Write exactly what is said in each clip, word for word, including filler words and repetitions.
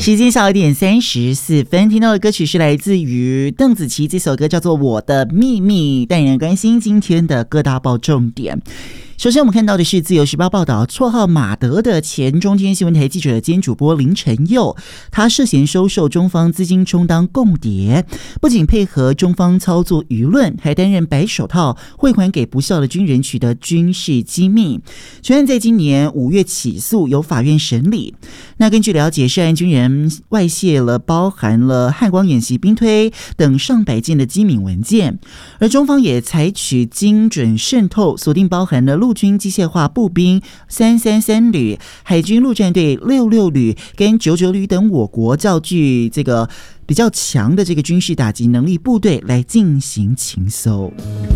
时间下午一点三十四分，听到的歌曲是来自于邓紫棋，这首歌叫做《我的秘密》，带人关心今天的各大报重点。首先我们看到的是自由时报报道，绰号马德的前中天新闻台记者兼主播林晨佑，他涉嫌收受中方资金充当共谍，不仅配合中方操作舆论，还担任白手套汇款给不孝的军人取得军事机密。全案在今年五月起诉，由法院审理。那根据了解，涉案军人外泄了包含了汉光演习、兵推等上百件的机密文件，而中方也采取精准渗透，锁定包含了陆军机械化步兵三三三旅、海军陆战队六六旅跟九九旅等我国较具这个比较强的这个军事打击能力部队来进行情搜。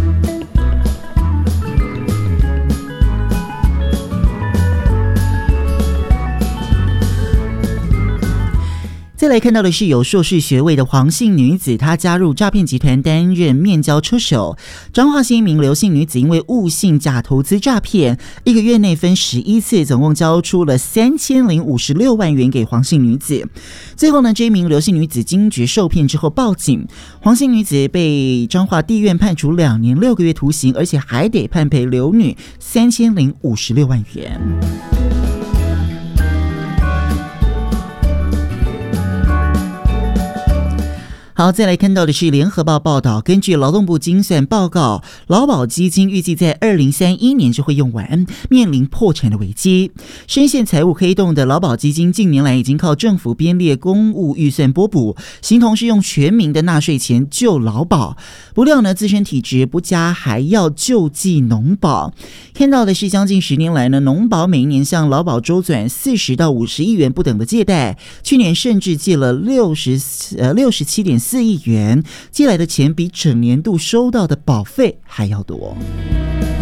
再来看到的是有硕士学位的黄姓女子，她加入诈骗集团担任面交车手。彰化县一名刘姓女子因为误信假投资诈骗，一个月内分十一次，总共交出了三千零五十六万元给黄姓女子。最后呢，这一名刘姓女子惊觉受骗之后报警，黄姓女子被彰化地院判处两年六个月徒刑，而且还得判赔刘女三千零五十六万元。好，再来看到的是联合报报道，根据劳动部精算报告，劳保基金预计在二零三一年就会用完，面临破产的危机。深陷财务黑洞的劳保基金近年来已经靠政府编列公务预算拨补，形同是用全民的纳税钱救劳保。不料呢，自身体质不佳，还要救济农保。看到的是将近十年来呢，农保每一年向劳保周转四十到五十亿元不等的借贷，去年甚至借了六十呃六十七点四亿元，借来的钱比整年度收到的保费还要多。